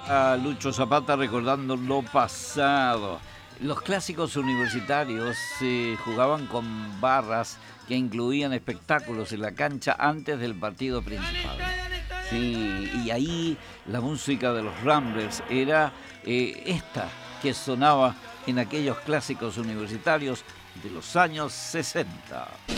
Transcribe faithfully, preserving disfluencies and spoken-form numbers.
A Lucho Zapata recordando lo pasado. Los clásicos universitarios se jugaban con barras que incluían espectáculos en la cancha antes del partido principal. Sí, y ahí la música de los Ramblers era eh, esta que sonaba en aquellos clásicos universitarios de los años sesenta.